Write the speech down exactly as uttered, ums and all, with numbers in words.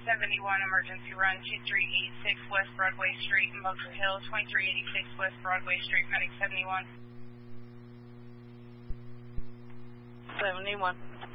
seventy-one, emergency run two three eight six West Broadway Street, Motor Hill, twenty-three eighty-six West Broadway Street, medic seventy-one. seventy-one.